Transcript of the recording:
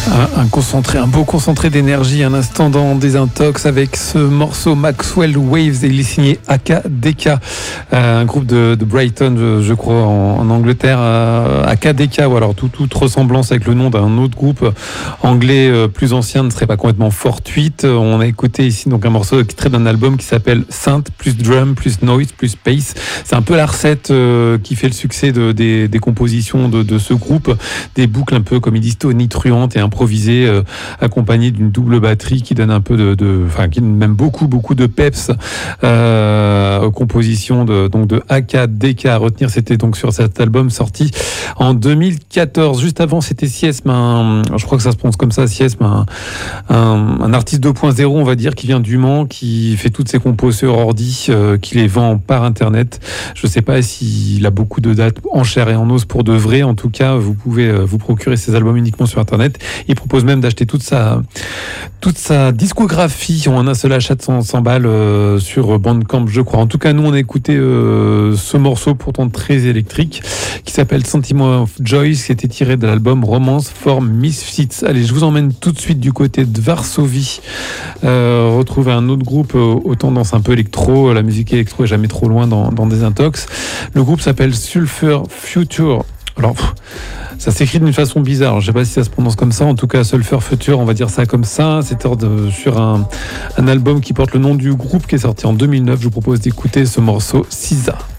Un beau concentré d'énergie, un instant dans Désintox avec ce morceau Maxwell Waves, et il est signé AKDK, un groupe de Brighton, je crois, en Angleterre. AKDK, ou alors toute ressemblance avec le nom d'un autre groupe anglais plus ancien ne serait pas complètement fortuite. On a écouté ici donc un morceau extrait d'un album qui s'appelle Synth, plus drum, plus noise, plus space. C'est un peu la recette qui fait le succès des compositions de ce groupe, des boucles un peu, comme ils disent, tonitruantes et improvisées, accompagnées d'une double batterie qui donne un peu qui donne même beaucoup de peps aux compositions de AKDK. À retenir, c'était donc sur cet album sorti en 2014. Juste avant, c'était Siesme, je crois que ça se prononce comme ça, Siesme, un artiste 2.0, on va dire, qui vient du Mans, qui fait toutes ses compos sur ordi, qui les vend par internet. Je sais pas s'il a beaucoup de dates en chair et en os pour de vrai. En tout cas, vous pouvez vous procurer ses albums uniquement sur internet. Il propose même d'acheter toute sa discographie en un seul achat de 100 balles sur Bandcamp, je crois. En tout cas, nous, on a écouté ce morceau pourtant très électrique qui s'appelle Sentiment of Joy, qui était tiré de l'album Romance for Misfits. Allez, je vous emmène tout de suite du côté de Varsovie, retrouver un autre groupe aux tendances un peu électro. La musique électro est jamais trop loin dans Désintox. Le groupe s'appelle Sulfur Future. Alors, ça s'écrit d'une façon bizarre. Je ne sais pas si ça se prononce comme ça. En tout cas, Sulfur Future, on va dire ça comme ça. C'est sur un album qui porte le nom du groupe, qui est sorti en 2009. Je vous propose d'écouter ce morceau, Sisa.